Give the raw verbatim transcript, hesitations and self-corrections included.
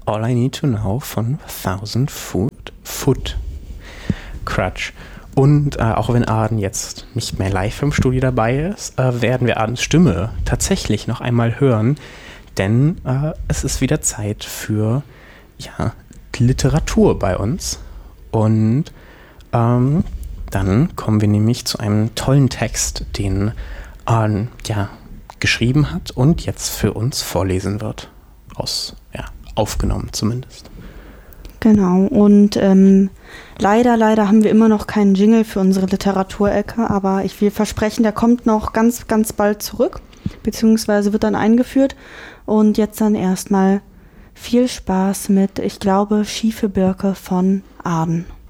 All I Need to Know von Thousand Foot, Foot Crutch. Und äh, auch wenn Arden jetzt nicht mehr live im Studio dabei ist, äh, werden wir Ardens Stimme tatsächlich noch einmal hören, denn äh, es ist wieder Zeit für ja, Literatur bei uns. Und ähm, dann kommen wir nämlich zu einem tollen Text, den Arden ja, geschrieben hat und jetzt für uns vorlesen wird. Aus, ja, aufgenommen zumindest. Genau, und ähm, leider, leider haben wir immer noch keinen Jingle für unsere Literaturecke, aber ich will versprechen, der kommt noch ganz, ganz bald zurück, beziehungsweise wird dann eingeführt. Und jetzt dann erstmal viel Spaß mit, ich glaube, Schiefe Birke von Arden.